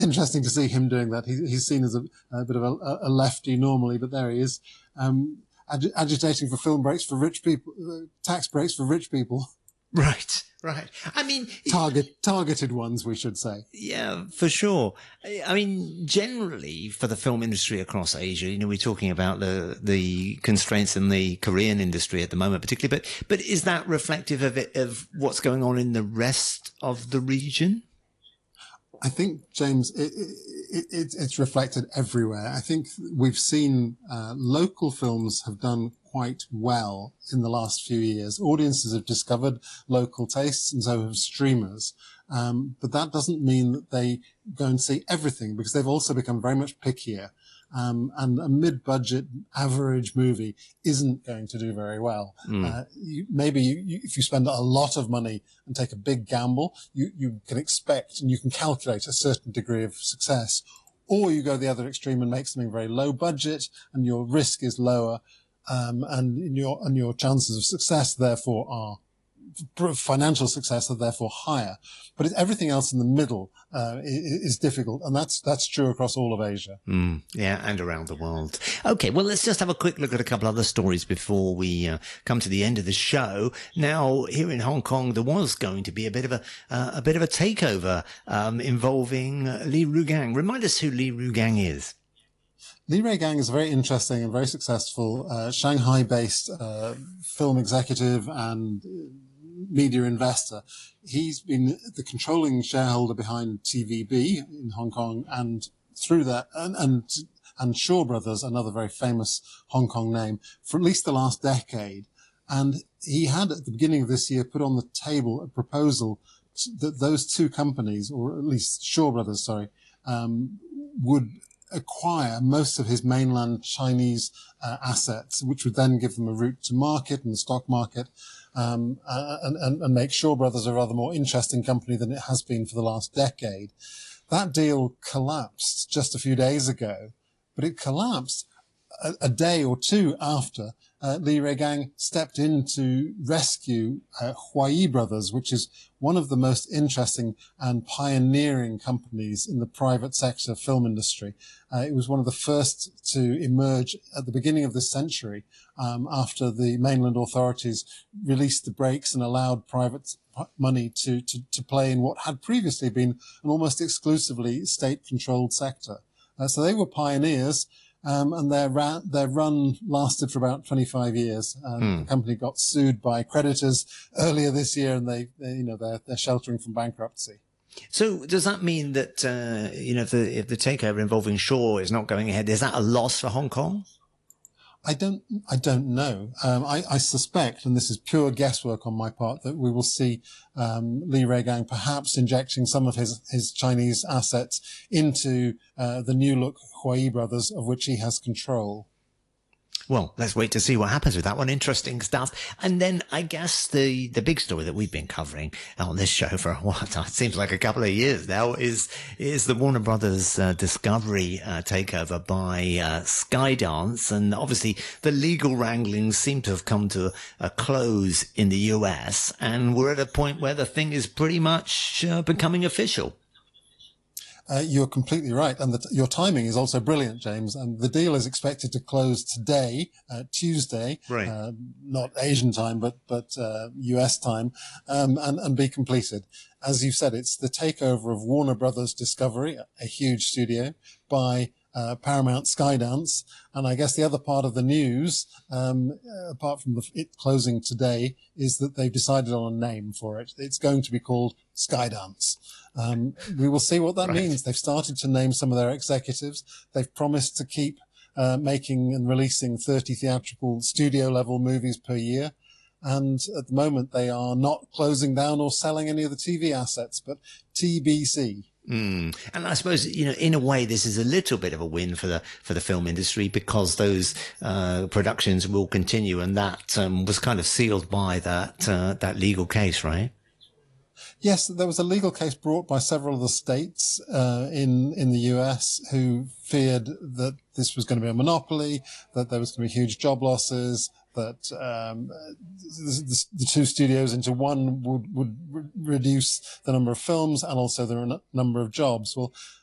interesting to see him doing that. He's seen as a bit of a lefty normally, but there he is, agitating for film breaks for rich people, tax breaks for rich people. Right, right. I mean, targeted ones, we should say. Yeah, for sure. I mean, generally for the film industry across Asia, you know, we're talking about the constraints in the Korean industry at the moment, particularly, but is that reflective of what's going on in the rest of the region? I think, James, it's reflected everywhere. I think we've seen local films have done quite well in the last few years. Audiences have discovered local tastes, and so have streamers. But that doesn't mean that they go and see everything, because they've also become very much pickier. And a mid-budget average movie isn't going to do very well. If you spend a lot of money and take a big gamble, you can expect and you can calculate a certain degree of success. Or you go the other extreme and make something very low budget and your risk is lower, and your chances of success therefore are financial success are therefore higher. But everything else in the middle is difficult, and that's true across all of Asia. Yeah, and around the world. Okay, well, let's just have a quick look at a couple other stories before we come to the end of the show. Now, here in Hong Kong, there was going to be a bit of a takeover involving Li Rugang. Remind us who Li Rugang is. Li Rugang is a very interesting and very successful Shanghai-based film executive and media investor. He's been the controlling shareholder behind TVB in Hong Kong, and through that, and Shaw Brothers, another very famous Hong Kong name, for at least the last decade. And he had at the beginning of this year put on the table a proposal that those two companies, or at least Shaw Brothers, would acquire most of his mainland Chinese assets, which would then give them a route to market and the stock market, and make Shaw Brothers a rather more interesting company than it has been for the last decade. That deal collapsed just a few days ago, but it collapsed a day or two after Li Rugang stepped in to rescue Huayi Brothers, which is one of the most interesting and pioneering companies in the private sector film industry. It was one of the first to emerge at the beginning of this century, after the mainland authorities released the brakes and allowed private money to play in what had previously been an almost exclusively state-controlled sector. So they were pioneers. And their run lasted for about 25 years. The company got sued by creditors earlier this year, and they're sheltering from bankruptcy. So does that mean that if the takeover involving Shaw is not going ahead, is that a loss for Hong Kong? I don't know. I suspect, and this is pure guesswork on my part, that we will see Li Rugang perhaps injecting some of his Chinese assets into the new look Huayi Brothers, of which he has control. Well, let's wait to see what happens with that one. Interesting stuff. And then I guess the big story that we've been covering on this show for what it seems like a couple of years now is the Warner Brothers Discovery takeover by Skydance. And obviously the legal wranglings seem to have come to a close in the US, and we're at a point where the thing is pretty much becoming official. You're completely right. And your timing is also brilliant, James. And the deal is expected to close today, Tuesday, right. Not Asian time, but US time, and be completed. As you said, it's the takeover of Warner Brothers Discovery, a huge studio, by Paramount Skydance. And I guess the other part of the news, apart from it closing today, is that they've decided on a name for it. It's going to be called Skydance. We will see what that means. They've started to name some of their executives. They've promised to keep making and releasing 30 theatrical studio level movies per year. And at the moment, they are not closing down or selling any of the TV assets, but TBC. And I suppose, in a way, this is a little bit of a win for the film industry, because those productions will continue, and that was kind of sealed by that legal case, right? Yes, there was a legal case brought by several of the states in the US who feared that this was going to be a monopoly, that there was going to be huge job losses, that the two studios into one would reduce the number of films and also the number of jobs. Well,